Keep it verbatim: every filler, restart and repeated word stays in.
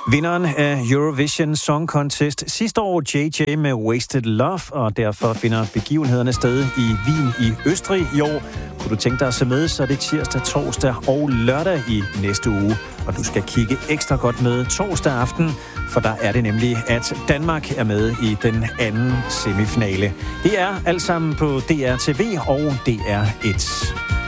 Vinderen af Eurovision Song Contest sidste år, J J med Wasted Love, og derfor finder begivenhederne sted i Wien i Østrig i år. Kunne du tænke dig at se med, så er det tirsdag, torsdag og lørdag i næste uge. Og du skal kigge ekstra godt med torsdag aften, for der er det nemlig, at Danmark er med i den anden semifinale. Det er alt sammen på D R T V og D R et.